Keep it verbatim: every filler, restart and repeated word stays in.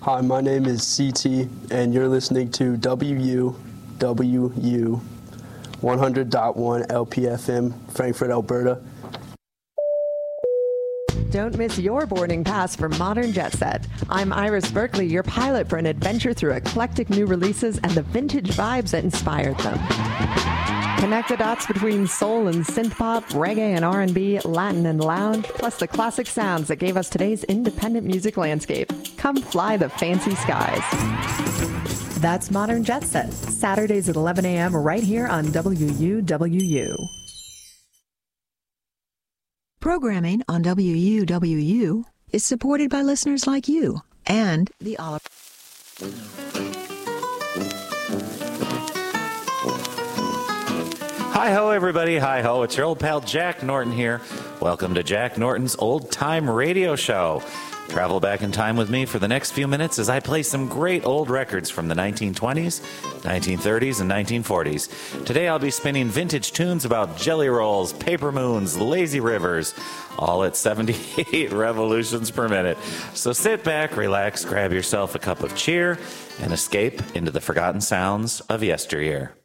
Hi, my name is C T, and you're listening to W U W U one hundred point one L P F M, Frankfurt, Alberta. Don't miss your boarding pass for Modern Jet Set. I'm Iris Berkeley, your pilot for an adventure through eclectic new releases and the vintage vibes that inspired them. Connect the dots between soul and synth-pop, reggae and R and B, Latin and lounge, plus the classic sounds that gave us today's independent music landscape. Come fly the fancy skies. That's Modern Jet Set, Saturdays at eleven a.m. right here on W U W U. Programming on W U W U is supported by listeners like you and the Oliver. Hi-ho, everybody. Hi-ho. It's your old pal Jack Norton here. Welcome to Jack Norton's Old Time Radio Show. Travel back in time with me for the next few minutes as I play some great old records from the nineteen twenties, nineteen thirties, and nineteen forties. Today I'll be spinning vintage tunes about jelly rolls, paper moons, lazy rivers, all at seventy-eight revolutions per minute. So sit back, relax, grab yourself a cup of cheer, and escape into the forgotten sounds of yesteryear.